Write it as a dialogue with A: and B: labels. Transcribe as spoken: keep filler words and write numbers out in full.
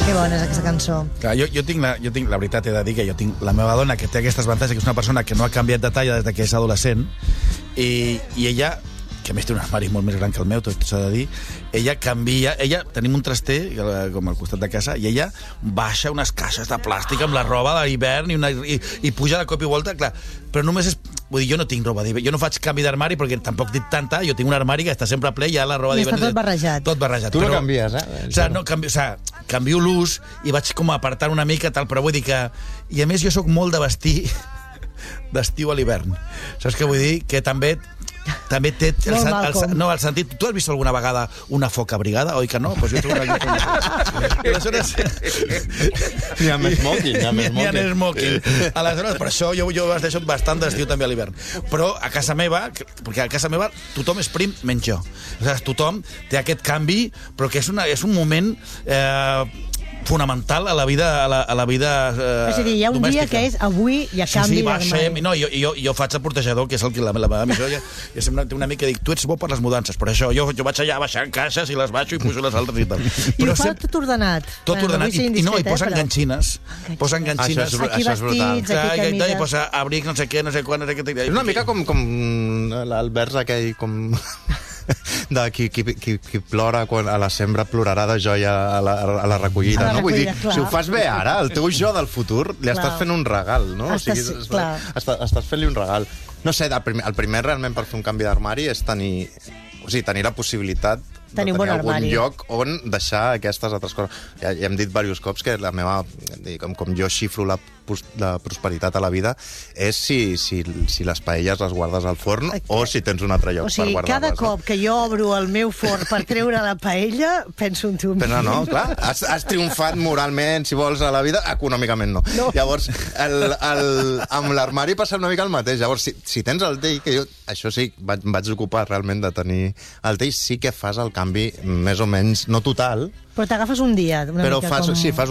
A: Que bona és aquesta cançó.
B: Clar, jo, jo, tinc la, jo tinc, la veritat, he de dir que jo tinc la meva dona, que té aquestes avantatges, que és una persona que no ha canviat de talla des que és adolescent, i, i ella, que a més té un armari molt més gran que el meu, tot s'ha de dir, ella canvia, ella, tenim un traster, com al costat de casa, i ella baixa unes caixes de plàstic amb la roba de l'hivern i, una, i, i puja de cop i volta, clar, però només és... Vull dir, jo no tinc roba d'hivern, jo no faig canvi d'armari perquè tampoc dic tanta, jo tinc un armari que està sempre ple i hi ha la roba d'hivern...
A: I està tot barrejat.
B: Tot barrejat.
C: Tu
B: però,
C: no canvies, eh?
B: O sigui, no, canvio, o sigui, canvio l'ús i vaig com apartant una mica, tal, però vull dir que... I a més jo sóc molt de vestir d'estiu a l'hivern. Saps què vull dir? Que també... també té el,
A: Molt
B: el,
A: Malcolm.
B: el, no, el sentit... Tu has vist alguna vegada una foca brigada, oi que no? Pues jo tinc una... Aleshores...
C: Ni amb smoking, ni amb
B: Ni amb
C: smoking.
B: smoking. Aleshores, per això jo, jo vesteixo bastant d'estiu també a l'hivern. Però a casa meva, perquè a casa meva tothom és prim menys jo. Aleshores, tothom té aquest canvi, però que és, una, és un moment... Eh, fonamental a la vida a la, a la vida eh,
A: És a dir, hi ha un
B: domèstica.
A: dia que és avui hi ha
B: Sí,
A: canvi
B: sí,
A: d'armari.
B: baixem, no, jo, jo, jo faig el portejador, que és el que la, la meva missió, ja, ja sempre té una mica dic, tu ets bo per les mudances, per això jo, jo vaig allà baixant caixes i les baixo i pujo les altres i tal.
A: I ho fa tot ordenat.
B: Tot
A: Bueno,
B: ordenat,
A: vull ser
B: i, i no, i
A: indiscret,
B: posa
A: eh, però-
B: enganxines, posa enganxines.
C: Això és-
A: Aquí
C: això és brutal.
A: vestits,
B: Clar,
A: aquí
B: i, i, i
A: camises...
B: posa abrics, no sé què, no sé quan, no sé què...
C: És una mica com, com l'Albert aquell com... de qui, qui, qui, qui plora quan a la sembra plorarà de joia a la, a la recollida,
A: A la
C: no? Vull dir,
A: recollida, clar.
C: si ho fas bé ara, el teu jo del futur li
A: Clar.
C: estàs fent un regal, no?
A: Estàs- clar.
C: estàs, estàs fent-li un regal. No sé, el primer, el primer realment per fer un canvi d'armari és tenir, o sigui, tenir la possibilitat
A: Tenir
C: de
A: un bon
C: tenir algun
A: armari.
C: lloc on deixar aquestes altres coses. Ja, ja hem dit diversos cops que la meva, com, com jo xifro la, pros- la prosperitat a la vida és si, si, si les paelles les guardes al forn o si tens un altre lloc
A: O sigui,
C: per guardar-les.
A: cada
C: no?
A: cop que jo obro el meu forn per treure la paella, penso en tu.
C: Però no, no, clar, has, has triomfat moralment, si vols, a la vida, econòmicament no.
A: No.
C: Llavors, el, el, amb l'armari passa una mica el mateix. Llavors, si, si tens el tell, que jo, això sí, vaig, em vaig ocupar realment de tenir el tell, sí que fas el canvi més o menys, no total,
A: Però t'agafes un dia, una
C: però
A: mica
C: fas,
A: com...
C: sí, fas